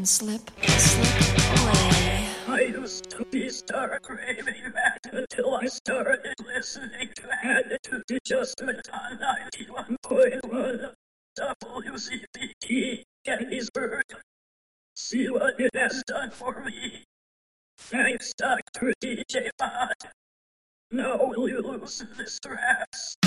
and slip away. I used to be stark raving mad until I started listening to Attitude Adjustment on 91.1 WCPT Gettysburg. See what it has done for me. Thanks, Dr. DJ Bond. Now will you loosen this stress?